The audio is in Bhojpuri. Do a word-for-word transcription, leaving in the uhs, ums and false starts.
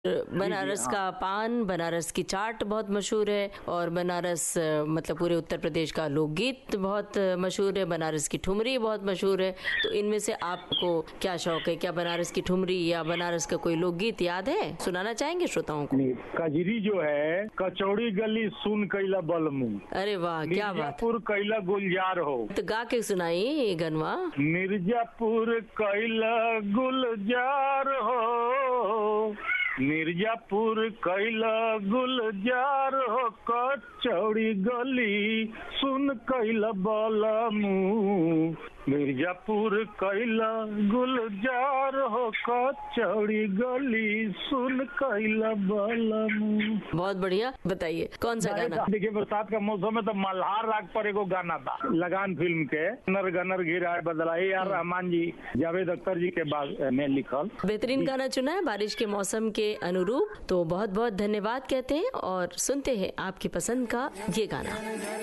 बनारस हाँ। का पान, बनारस की चाट बहुत मशहूर है और बनारस मतलब पूरे उत्तर प्रदेश का लोकगीत बहुत मशहूर है। बनारस की ठुमरी बहुत मशहूर है। तो इनमें से आपको क्या शौक है? क्या बनारस की ठुमरी या बनारस का कोई लोकगीत याद है? सुनाना चाहेंगे श्रोताओं को? नहीं, कजरी जो है, कचौड़ी गली सुन कैला बलमू, अरे वाह, क्या बात! मिर्जापुर कैला गुलजार हो। तो गा के सुनाई ये गनवा। मिर्जापुर कैला गुलजार हो, मिर्जापुर कैला गुलजार हो, कचौड़ी गली सुन कैला बलमू, मिर्जापुर कैला गुलजार हो, कचौड़ी गली सुन कैला बलमू। बहुत बढ़िया, बताइए कौन सा गाना? देखिए, बरसात का मौसम है तो मल्हार राग पर एगो गाना था लगान फिल्म के, नर गनर गिरा बदला, ए आर रहमान जी, जावेद अख्तर जी के बाद में लिखल बेहतरीन गाना चुना है बारिश के मौसम के अनुरूप। तो बहुत बहुत धन्यवाद कहते हैं और सुनते हैं आपकी पसंद का ये गाना।